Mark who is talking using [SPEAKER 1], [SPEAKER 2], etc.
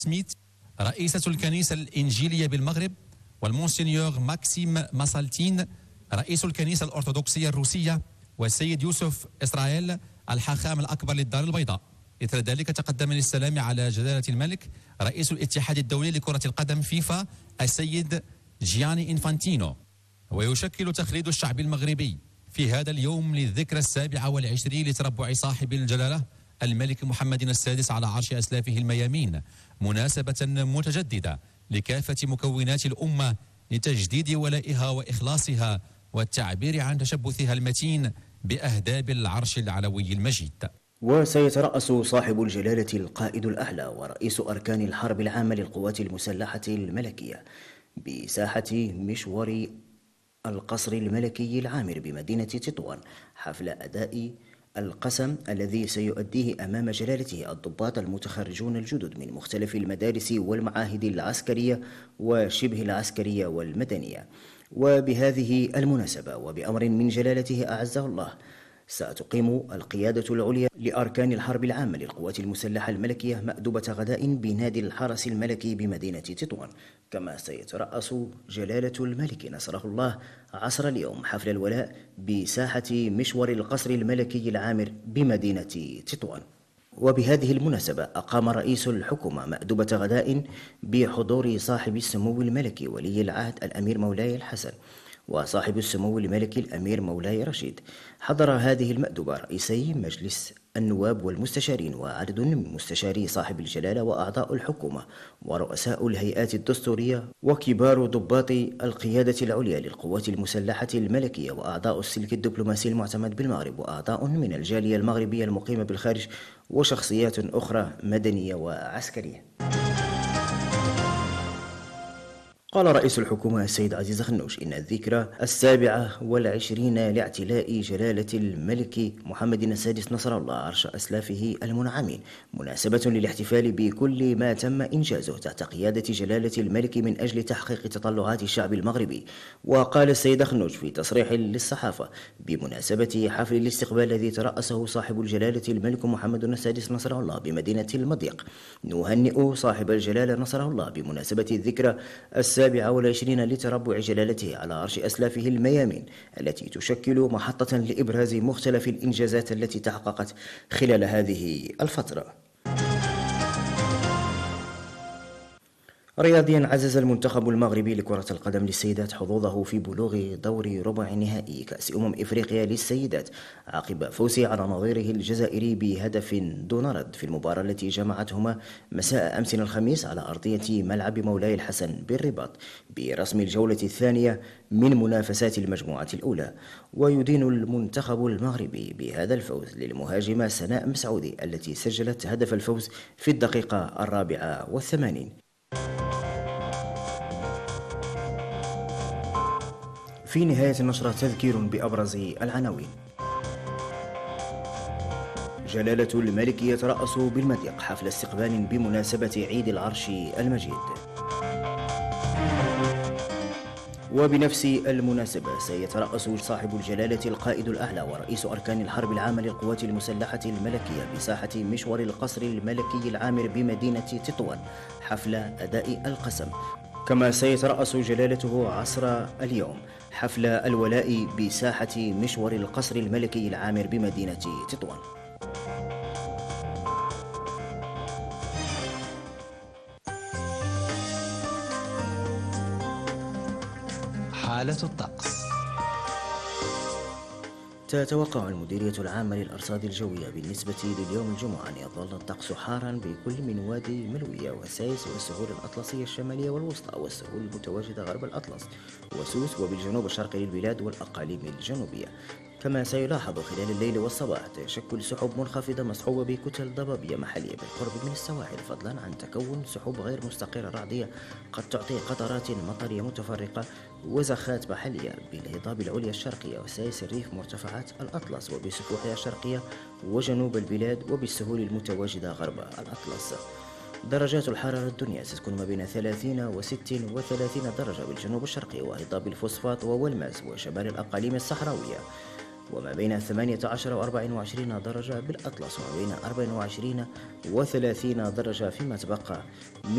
[SPEAKER 1] سميث رئيسة الكنيسة الإنجيلية بالمغرب، والمونسينيور ماكسيم ماسالتين رئيس الكنيسة الأرثوذكسية الروسية، والسيد يوسف إسرائيل الحاخام الأكبر للدار البيضاء. إثر ذلك تقدم للسلام على جلالة الملك رئيس الاتحاد الدولي لكرة القدم فيفا السيد جياني إنفانتينو. ويشكل تخليد الشعب المغربي في هذا اليوم للذكرى 27 لتربع صاحب الجلالة الملك محمد السادس على عرش أسلافه الميامين مناسبة متجددة لكافة مكونات الأمة لتجديد ولائها وإخلاصها والتعبير عن تشبثها المتين بأهداب العرش العلوي المجيد.
[SPEAKER 2] وسيترأس صاحب الجلالة القائد الأعلى ورئيس أركان الحرب العامة للقوات المسلحة الملكية بساحة مشور القصر الملكي العامر بمدينة تطوان حفل أداء القسم الذي سيؤديه أمام جلالته الضباط المتخرجون الجدد من مختلف المدارس والمعاهد العسكرية وشبه العسكرية والمدنية. وبهذه المناسبة وبأمر من جلالته أعزه الله ستقيم القيادة العليا لأركان الحرب العامة للقوات المسلحة الملكية مأدبة غداء بنادي الحرس الملكي بمدينة تطوان. كما سيترأس جلالة الملك نصره الله عصر اليوم حفل الولاء بساحة مشور القصر الملكي العامر بمدينة تطوان. وبهذه المناسبة أقام رئيس الحكومة مأدبة غداء بحضور صاحب السمو الملكي ولي العهد الأمير مولاي الحسن وصاحب السمو الملكي الأمير مولاي رشيد. حضر هذه المأدبة رئيسي مجلس النواب والمستشارين وعدد من مستشاري صاحب الجلالة وأعضاء الحكومة ورؤساء الهيئات الدستورية وكبار ضباط القيادة العليا للقوات المسلحة الملكية وأعضاء السلك الدبلوماسي المعتمد بالمغرب وأعضاء من الجالية المغربية المقيمة بالخارج وشخصيات أخرى مدنية وعسكرية. قال رئيس الحكومة السيد عزيز خنوش إن الذكرى 27 لاعتلاء جلالة الملك محمد السادس نصر الله عرش أسلافه المنعمين مناسبة للاحتفال بكل ما تم إنجازه تحت قيادة جلالة الملك من أجل تحقيق تطلعات الشعب المغربي. وقال السيد خنوش في تصريح للصحافة بمناسبة حفل الاستقبال الذي ترأسه صاحب الجلالة الملك محمد السادس نصر الله بمدينة المضيق: نهنئ صاحب الجلالة نصره الله بمناسبة الذكرى 27 لتربع جلالته على عرش أسلافه الميامين التي تشكل محطة لإبراز مختلف الإنجازات التي تحققت خلال هذه الفترة. رياضيا، عزز المنتخب المغربي لكرة القدم للسيدات حظوظه في بلوغ دور ربع نهائي كأس إفريقيا للسيدات عقب فوزه على نظيره الجزائري بهدف دون رد في المباراة التي جمعتهما مساء أمس الخميس على أرضية ملعب مولاي الحسن بالرباط برسم الجولة الثانية من منافسات المجموعة الأولى. ويدين المنتخب المغربي بهذا الفوز للمهاجمة سناء مسعودي التي سجلت هدف الفوز في الدقيقة 84. في نهاية النشرة تذكير بأبرز العناوين. جلالة الملك يترأس بالمضيق حفل استقبال بمناسبة عيد العرش المجيد. وبنفس المناسبة سيترأس صاحب الجلالة القائد الأعلى ورئيس أركان الحرب العامة للقوات المسلحة الملكية بساحة مشور القصر الملكي العامر بمدينة تطوان حفل أداء القسم. كما سيترأس جلالته عصر اليوم حفل الولاء بساحة مشور القصر الملكي العامر بمدينة تطوان.
[SPEAKER 3] حالة الطقس.
[SPEAKER 2] تتوقع المديرية العامة للأرصاد الجوية بالنسبة لليوم الجمعة أن يظل الطقس حارا بكل من وادي ملوية وسايس والسهول الأطلسية الشمالية والوسطى والسهول المتواجدة غرب الأطلس وسوس وبالجنوب الشرقي للبلاد والأقاليم الجنوبية. كما سيلاحظ خلال الليل والصباح تشكل سحب منخفضة مصحوبة بكتل ضبابية محلية بالقرب من السواحل فضلا عن تكون سحب غير مستقرة رعدية قد تعطي قطرات مطرية متفرقة وزخات محلية بالهضاب العليا الشرقية وسايس الريف مرتفعات الأطلس وبسفوحها الشرقية وجنوب البلاد وبالسهول المتواجدة غرب الأطلس. درجات الحرارة الدنيا ستكون ما بين 30 و 36 درجة بالجنوب الشرقي وهضاب الفوسفات والماس وشمال الأقاليم الصحراوية وما بين 18 و 24 درجة بالأطلس وما بين 24 و 30 درجة فيما تبقى